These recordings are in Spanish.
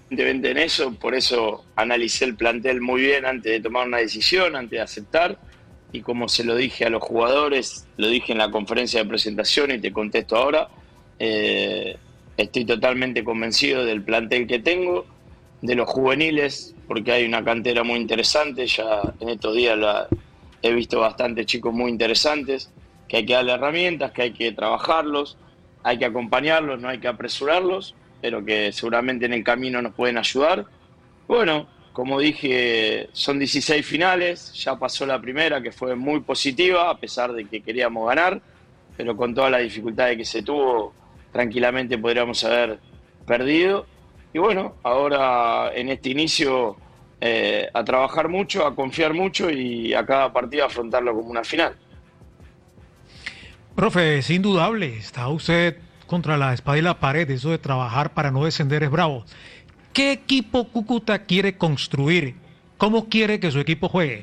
en eso, por eso analicé el plantel muy bien antes de tomar una decisión, antes de aceptar, y como se lo dije a los jugadores, lo dije en la conferencia de presentación y te contesto ahora, eh, estoy totalmente convencido del plantel que tengo, de los juveniles, porque hay una cantera muy interesante, ya en estos días he visto bastantes chicos muy interesantes, que hay que darle herramientas, que hay que trabajarlos, hay que acompañarlos, no hay que apresurarlos, pero que seguramente en el camino nos pueden ayudar. Bueno, como dije, son 16 finales, ya pasó la primera que fue muy positiva, a pesar de que queríamos ganar, pero con todas las dificultades que se tuvo, tranquilamente podríamos haber perdido. Y bueno, ahora en este inicio a trabajar mucho, a confiar mucho y a cada partido afrontarlo como una final. Profe, es indudable, está usted contra la espada y la pared, eso de trabajar para no descender es bravo. ¿Qué equipo Cúcuta quiere construir? ¿Cómo quiere que su equipo juegue?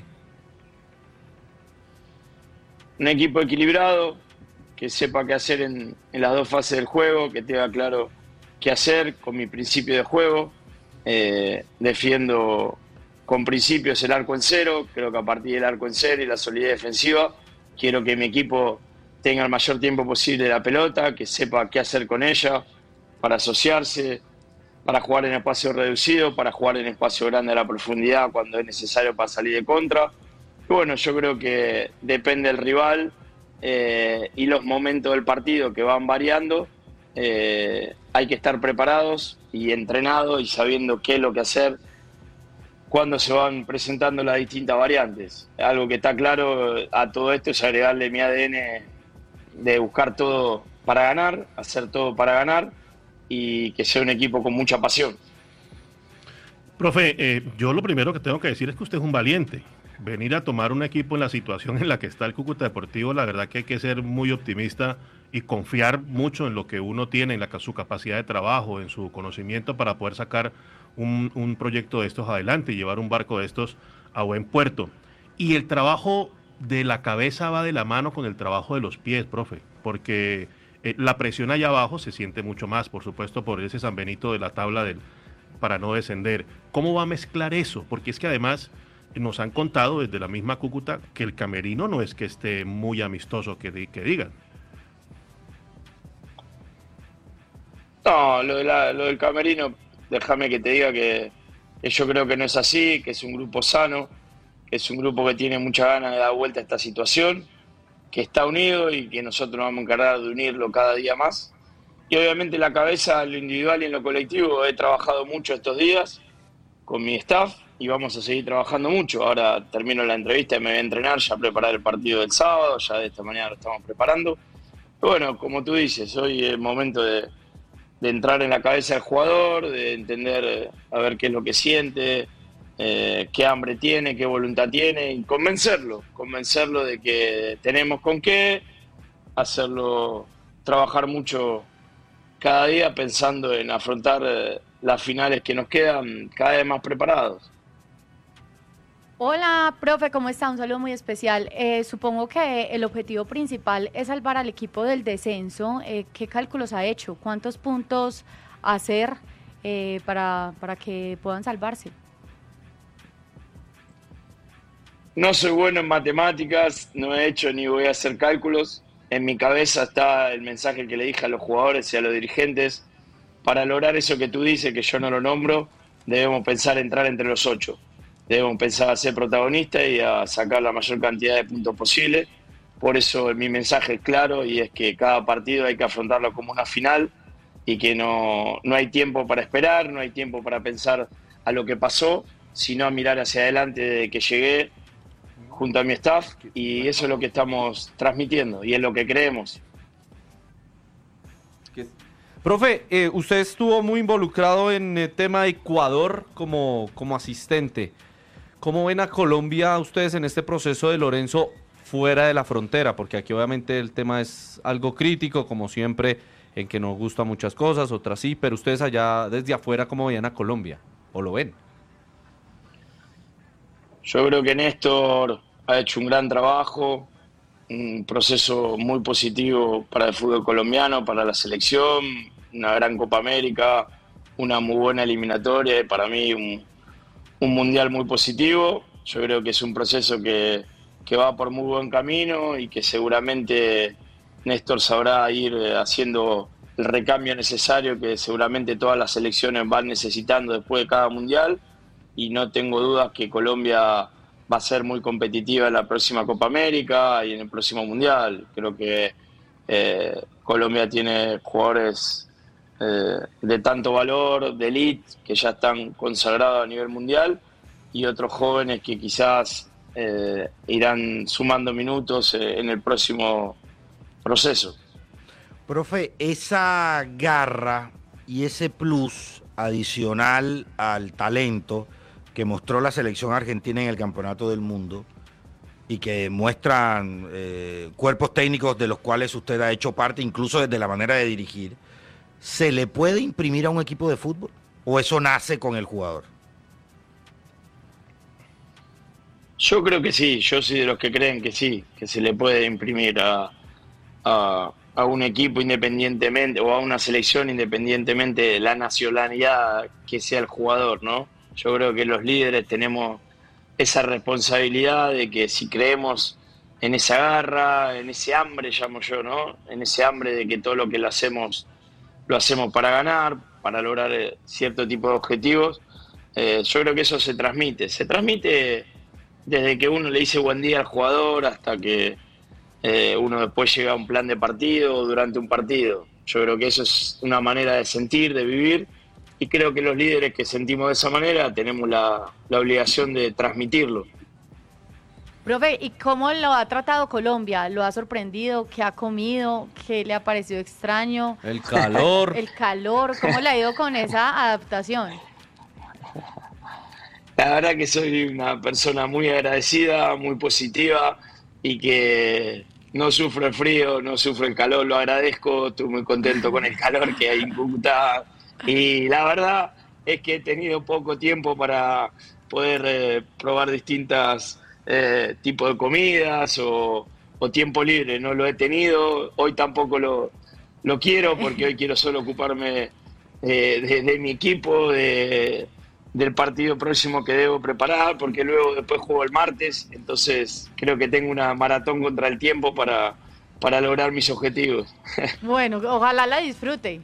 Un equipo equilibrado, que sepa qué hacer en las dos fases del juego, que tenga claro qué hacer con mi principio de juego. Defiendo con principios el arco en cero, creo que a partir del arco en cero y la solidez defensiva, quiero que mi equipo tenga el mayor tiempo posible la pelota, que sepa qué hacer con ella, para asociarse, para jugar en espacio reducido, para jugar en espacio grande a la profundidad cuando es necesario para salir de contra. Y bueno, yo creo que depende del rival y los momentos del partido que van variando. Hay que estar preparados y entrenados y sabiendo qué es lo que hacer cuando se van presentando las distintas variantes. Algo que está claro a todo esto es agregarle mi ADN de buscar todo para ganar, hacer todo para ganar y que sea un equipo con mucha pasión. Profe, yo lo primero que tengo que decir es que usted es un valiente. Venir a tomar un equipo en la situación en la que está el Cúcuta Deportivo, la verdad que hay que ser muy optimista y confiar mucho en lo que uno tiene, en su capacidad de trabajo, en su conocimiento para poder sacar un proyecto de estos adelante y llevar un barco de estos a buen puerto. Y el trabajo de la cabeza va de la mano con el trabajo de los pies, profe, porque la presión allá abajo se siente mucho más, por supuesto, por ese San Benito de la tabla para no descender. ¿Cómo va a mezclar eso? Porque es que además nos han contado desde la misma Cúcuta que el camerino no es que esté muy amistoso, que digan. No, lo del camerino, déjame que te diga que yo creo que no es así, que es un grupo sano, que es un grupo que tiene mucha ganas de dar vuelta a esta situación, que está unido y que nosotros nos vamos a encargar de unirlo cada día más. Y obviamente la cabeza, en lo individual y en lo colectivo, he trabajado mucho estos días con mi staff y vamos a seguir trabajando mucho. Ahora termino la entrevista y me voy a entrenar, ya preparar el partido del sábado, ya de esta manera lo estamos preparando. Y bueno, como tú dices, hoy es el momento de entrar en la cabeza del jugador, de entender a ver qué es lo que siente, qué hambre tiene, qué voluntad tiene, y convencerlo de que tenemos con qué, hacerlo trabajar mucho cada día pensando en afrontar las finales que nos quedan cada vez más preparados. Hola, profe, ¿cómo está? Un saludo muy especial. Supongo que el objetivo principal es salvar al equipo del descenso. ¿Qué cálculos ha hecho? ¿Cuántos puntos hacer para que puedan salvarse? No soy bueno en matemáticas, no he hecho ni voy a hacer cálculos. En mi cabeza está el mensaje que le dije a los jugadores y a los dirigentes. Para lograr eso que tú dices, que yo no lo nombro, debemos pensar en entrar entre los 8. Debemos pensar a ser protagonistas y a sacar la mayor cantidad de puntos posible. Por eso mi mensaje es claro y es que cada partido hay que afrontarlo como una final y que no hay tiempo para esperar, no hay tiempo para pensar a lo que pasó, sino a mirar hacia adelante desde que llegué junto a mi staff y eso es lo que estamos transmitiendo y es lo que creemos. Profe, usted estuvo muy involucrado en el tema de Ecuador como asistente. ¿Cómo ven a Colombia ustedes en este proceso de Lorenzo fuera de la frontera? Porque aquí obviamente el tema es algo crítico, como siempre, en que nos gustan muchas cosas, otras sí, pero ustedes allá desde afuera, ¿cómo veían a Colombia? ¿O lo ven? Yo creo que Néstor ha hecho un gran trabajo, un proceso muy positivo para el fútbol colombiano, para la selección, una gran Copa América, una muy buena eliminatoria y para mí un mundial muy positivo. Yo creo que es un proceso que va por muy buen camino y que seguramente Néstor sabrá ir haciendo el recambio necesario que seguramente todas las selecciones van necesitando después de cada mundial, y no tengo dudas que Colombia va a ser muy competitiva en la próxima Copa América y en el próximo mundial. Creo que Colombia tiene jugadores de tanto valor, de elite, que ya están consagrados a nivel mundial, y otros jóvenes que quizás irán sumando minutos en el próximo proceso. Profe, esa garra y ese plus adicional al talento que mostró la selección argentina en el Campeonato del Mundo y que muestran cuerpos técnicos de los cuales usted ha hecho parte, incluso desde la manera de dirigir, ¿se le puede imprimir a un equipo de fútbol o eso nace con el jugador? Yo creo que sí, yo soy de los que creen que sí, que se le puede imprimir a un equipo independientemente, o a una selección independientemente de la nacionalidad que sea el jugador, ¿no? Yo creo que los líderes tenemos esa responsabilidad de que si creemos en esa garra, en ese hambre, llamo yo, ¿no? En ese hambre de que todo lo que lo hacemos para ganar, para lograr cierto tipo de objetivos. Yo creo que eso se transmite desde que uno le dice buen día al jugador hasta que uno después llega a un plan de partido o durante un partido. Yo creo que eso es una manera de sentir, de vivir, y creo que los líderes que sentimos de esa manera tenemos la obligación de transmitirlo. Profe, ¿y cómo lo ha tratado Colombia? ¿Lo ha sorprendido? ¿Qué ha comido? ¿Qué le ha parecido extraño? El calor. El calor, ¿cómo le ha ido con esa adaptación? La verdad que soy una persona muy agradecida, muy positiva, y que no sufro el frío, no sufro el calor, lo agradezco. Estoy muy contento con el calor que hay en Cúcuta, y la verdad es que he tenido poco tiempo para poder probar distintas tipos de comidas o tiempo libre. No lo he tenido, hoy tampoco lo quiero, porque hoy quiero solo ocuparme de mi equipo, del partido próximo que debo preparar, porque luego después juego el martes, entonces creo que tengo una maratón contra el tiempo para lograr mis objetivos. Bueno, ojalá la disfrute.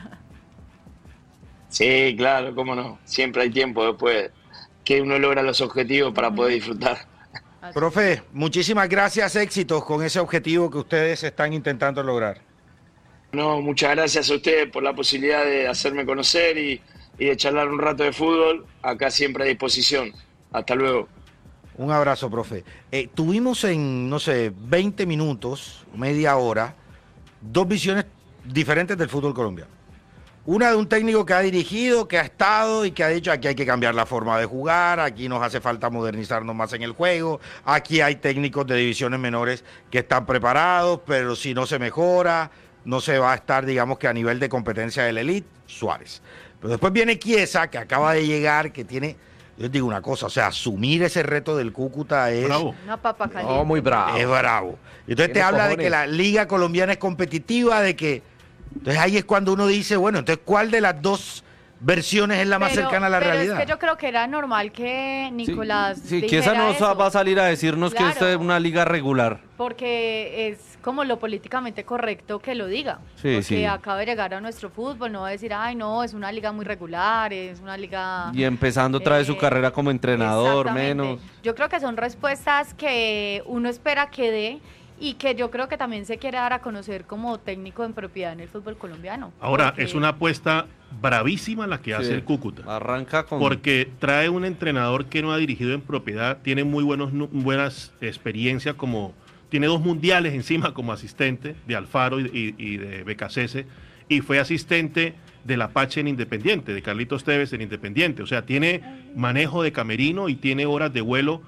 Sí, claro, cómo no, siempre hay tiempo después que uno logra los objetivos para poder disfrutar. Profe, muchísimas gracias, éxitos con ese objetivo que ustedes están intentando lograr. No, muchas gracias a ustedes por la posibilidad de hacerme conocer y de charlar un rato de fútbol. Acá siempre a disposición. Hasta luego. Un abrazo, profe. Tuvimos en, 20 minutos, media hora, dos visiones diferentes del fútbol colombiano. Una de un técnico que ha dirigido, que ha estado y que ha dicho: aquí hay que cambiar la forma de jugar, aquí nos hace falta modernizarnos más en el juego, aquí hay técnicos de divisiones menores que están preparados, pero si no se mejora, no se va a estar, digamos, que a nivel de competencia del elite. Suárez. Pero después viene Chiesa, que acaba de llegar, que tiene, yo les digo una cosa, o sea, asumir ese reto del Cúcuta es... Bravo. Una papa caliente. No, muy bravo. Es bravo. Y entonces te habla de que la liga colombiana es competitiva, de que... Entonces ahí es cuando uno dice, bueno, entonces ¿cuál de las dos versiones es la más cercana a la realidad? Pero es que yo creo que era normal que Nicolás Sí, dijera Chiesa no eso, va a salir a decirnos que Claro. esta es una liga regular. porque es como lo políticamente correcto que lo diga. Sí, porque sí. acaba de llegar a nuestro fútbol, no va a decir, ay, no, es una liga muy regular, es una liga... Y empezando otra vez su carrera como entrenador, Exactamente. menos. Yo creo que son respuestas que uno espera que dé y que yo creo que también se quiere dar a conocer como técnico en propiedad en el fútbol colombiano. Ahora, Porque- es una apuesta bravísima la que hace Sí. el Cúcuta. Arranca con... Porque trae un entrenador que no ha dirigido en propiedad, tiene muy buenas experiencias, como tiene 2 mundiales encima como asistente de Alfaro y de BKCS, y fue asistente del Apache en Independiente, de Carlitos Tevez en Independiente. O sea, tiene manejo de camerino y tiene horas de vuelo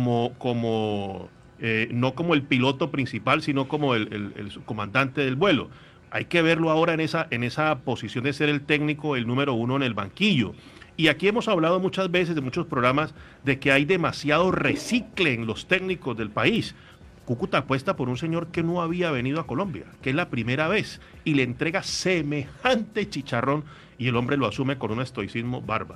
no como el piloto principal, sino como el comandante del vuelo. Hay que verlo ahora en esa posición de ser el técnico, el número 1 en el banquillo. Y aquí hemos hablado muchas veces, de muchos programas, de que hay demasiado recicle en los técnicos del país. Cúcuta apuesta por un señor que no había venido a Colombia, que es la primera vez, y le entrega semejante chicharrón y el hombre lo asume con un estoicismo bárbaro.